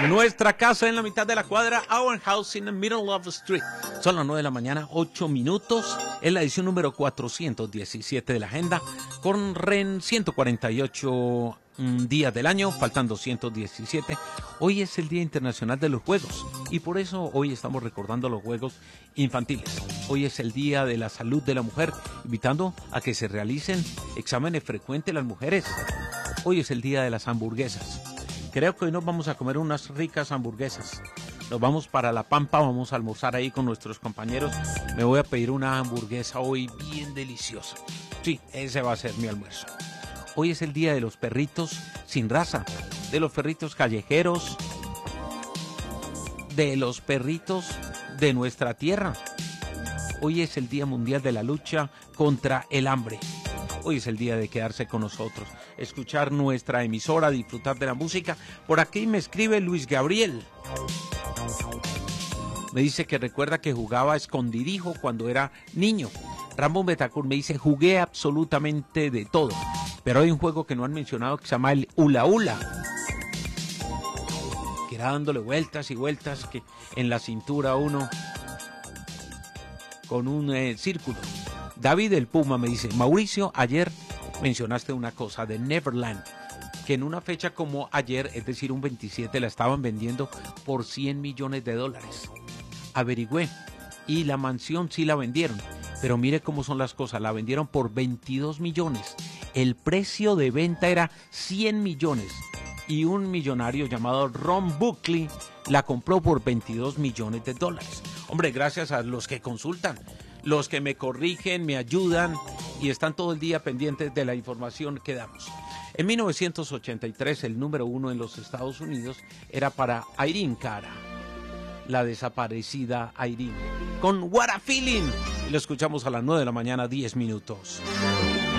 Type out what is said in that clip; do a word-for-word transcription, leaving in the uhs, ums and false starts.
Nuestra casa en la mitad de la cuadra, Our House in the Middle of the Street. Son las nueve de la mañana, ocho minutos. Es la edición número cuatrocientos diecisiete de la agenda. Corren ciento cuarenta y ocho mm, días del año, faltan doscientos diecisiete. Hoy es el Día Internacional de los Juegos y por eso hoy estamos recordando los Juegos Infantiles. Hoy es el Día de la Salud de la Mujer, invitando a que se realicen exámenes frecuentes las mujeres. Hoy es el Día de las Hamburguesas. Creo que hoy nos vamos a comer unas ricas hamburguesas. Nos vamos para La Pampa, vamos a almorzar ahí con nuestros compañeros. Me voy a pedir una hamburguesa hoy bien deliciosa. Sí, ese va a ser mi almuerzo. Hoy es el día de los perritos sin raza, de los perritos callejeros, de los perritos de nuestra tierra. Hoy es el Día Mundial de la Lucha contra el Hambre. Hoy es el día de quedarse con nosotros, escuchar nuestra emisora, disfrutar de la música. Por aquí me escribe Luis Gabriel. Me dice que recuerda que jugaba escondidijo cuando era niño. Ramón Betacur me dice, jugué absolutamente de todo. Pero hay un juego que no han mencionado que se llama el hula hula. Que era dándole vueltas y vueltas, que en la cintura uno con un eh, círculo. David el Puma me dice, Mauricio, ayer mencionaste una cosa de Neverland, que en una fecha como ayer, es decir, un veintisiete, la estaban vendiendo por cien millones de dólares. Averigüé, y la mansión sí la vendieron, pero mire cómo son las cosas, la vendieron por veintidós millones. El precio de venta era cien millones, y un millonario llamado Ron Buckley la compró por veintidós millones de dólares. Hombre, gracias a los que consultan, los que me corrigen, me ayudan y están todo el día pendientes de la información que damos. En mil novecientos ochenta y tres, el número uno en los Estados Unidos era para Irene Cara, la desaparecida Irene, con What a Feeling. Y lo escuchamos a las nueve de la mañana, diez minutos.